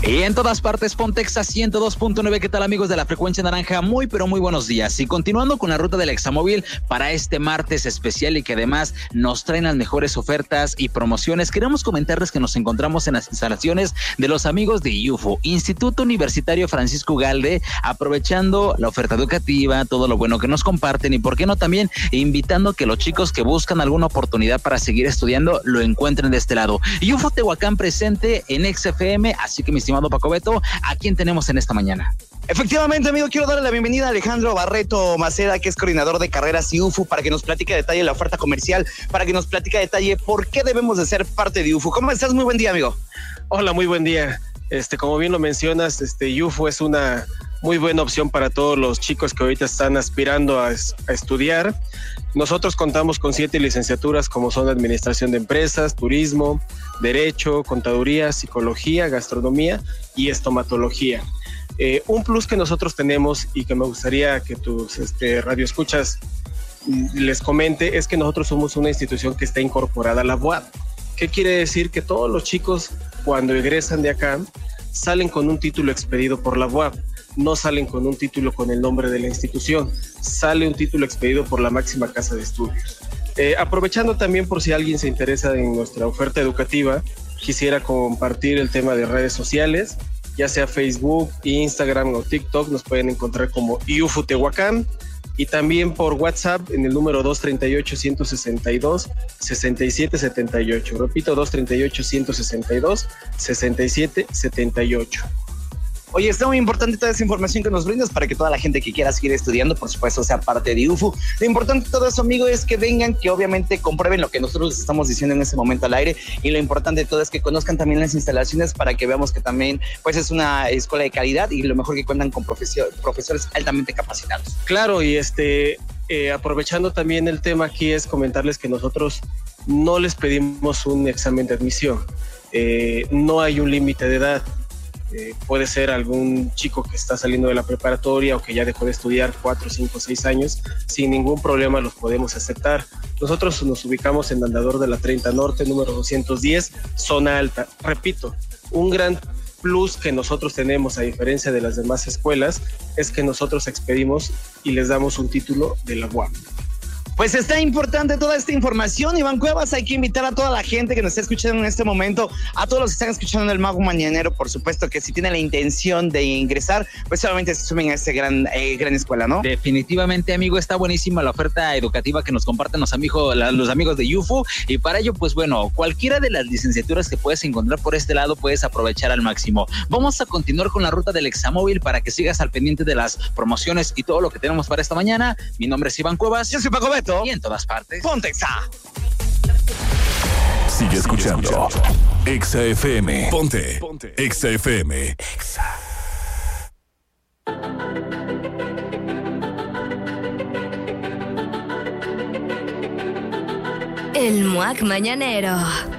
Y en todas partes, Pontexa 102.9. ¿Qué tal, amigos de la frecuencia naranja? Muy, pero muy buenos días. Y continuando con la ruta del Examóvil para este martes especial y que además nos traen las mejores ofertas y promociones, queremos comentarles que nos encontramos en las instalaciones de los amigos de IUFO, Instituto Universitario Francisco Ugalde, aprovechando la oferta educativa, todo lo bueno que nos comparten y, por qué no, también invitando a que los chicos que buscan alguna oportunidad para seguir estudiando lo encuentren de este lado. IUFO Tehuacán presente en XFM, así que mi estimado Paco Beto, ¿a quién tenemos en esta mañana? Efectivamente, amigo, quiero darle la bienvenida a Alejandro Barreto Maceda, que es coordinador de carreras IUFO, para que nos platique a detalle la oferta comercial, para que nos platique a detalle por qué debemos de ser parte de IUFO. ¿Cómo estás? Muy buen día, amigo. Hola, muy buen día. Como bien lo mencionas, IUFO es una muy buena opción para todos los chicos que ahorita están aspirando a estudiar. Nosotros contamos con 7 licenciaturas, como son Administración de Empresas, Turismo, Derecho, Contaduría, Psicología, Gastronomía y Estomatología. Un plus que nosotros tenemos y que me gustaría que tus radioescuchas les comente es que nosotros somos una institución que está incorporada a la UAP. ¿Qué quiere decir? Que todos los chicos, cuando egresan de acá, salen con un título expedido por la UAP. No salen con un título con el nombre de la institución, sale un título expedido por la máxima casa de estudios. Aprovechando también, por si alguien se interesa en nuestra oferta educativa, quisiera compartir el tema de redes sociales, ya sea Facebook, Instagram o TikTok, nos pueden encontrar como IUFO Tehuacán, y también por WhatsApp en el número 238-162-6778. Repito, 238-162-6778. Oye, está muy importante toda esa información que nos brindas para que toda la gente que quiera seguir estudiando, por supuesto, sea parte de IUFO. Lo importante de todo eso, amigo, es que vengan, que obviamente comprueben lo que nosotros les estamos diciendo en este momento al aire, y lo importante de todo es que conozcan también las instalaciones para que veamos que también pues es una escuela de calidad y lo mejor que cuentan con profesores altamente capacitados. Claro, y aprovechando también el tema aquí es comentarles que nosotros no les pedimos un examen de admisión, no hay un límite de edad. Puede ser algún chico que está saliendo de la preparatoria o que ya dejó de estudiar 4, 5, 6 años, sin ningún problema los podemos aceptar. Nosotros nos ubicamos en Andador de la 30 Norte, número 210, zona alta. Repito, un gran plus que nosotros tenemos, a diferencia de las demás escuelas, es que nosotros expedimos y les damos un título de la UAP. Pues está importante toda esta información, Iván Cuevas. Hay que invitar a toda la gente que nos está escuchando en este momento, a todos los que están escuchando en el Mago Mañanero, por supuesto, que si tienen la intención de ingresar, pues solamente se sumen a esta gran escuela, ¿no? Definitivamente, amigo, está buenísima la oferta educativa que nos comparten los amigos de IUFO, y para ello, pues bueno, cualquiera de las licenciaturas que puedes encontrar por este lado puedes aprovechar al máximo. Vamos a continuar con la ruta del Examóvil para que sigas al pendiente de las promociones y todo lo que tenemos para esta mañana. Mi nombre es Iván Cuevas. Yo soy Paco Beto. Y en todas partes, Pontexa. Sigue escuchando XFM. Ponte XFM. El Muac Mañanero.